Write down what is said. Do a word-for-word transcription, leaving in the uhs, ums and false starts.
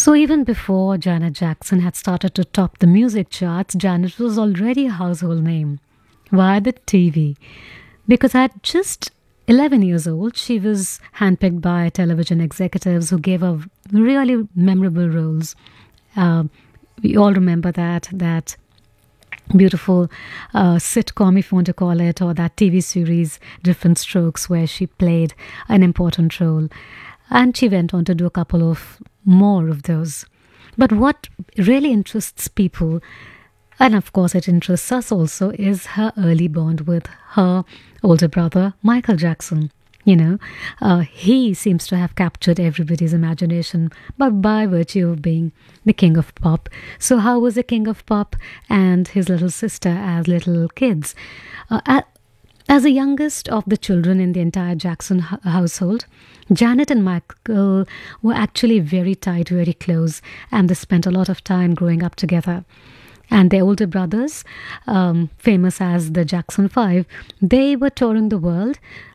So even before Janet Jackson had started to top the music charts, Janet was already a household name via the T V. Because at just eleven years old, she was handpicked by television executives who gave her really memorable roles. Uh, we all remember that that beautiful uh, sitcom, if you want to call it, or that T V series, Different Strokes, where she played an important role. And she went on to do a couple of more of those. But what really interests people, and of course it interests us also, is her early bond with her older brother, Michael Jackson. You know, uh, he seems to have captured everybody's imagination, but by virtue of being the king of pop. So, how was the king of pop and his little sister as little kids? Uh, a- as the youngest of the children in the entire Jackson hu- household, Janet and Michael were actually very tight, very close, and they spent a lot of time growing up together. And their older brothers, um, famous as the Jackson Five, they were touring the world